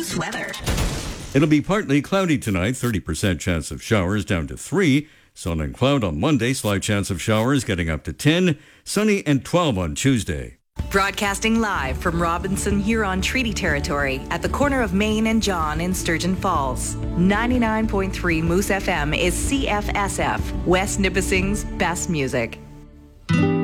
Moose weather. It'll be partly cloudy tonight, 30% chance of showers down to 3. Sun and cloud on Monday, slight chance of showers getting up to 10. Sunny and 12 on Tuesday. Broadcasting live from Robinson Huron Treaty Territory at the corner of Main and John in Sturgeon Falls. 99.3 Moose FM is CFSF, West Nipissing's best music.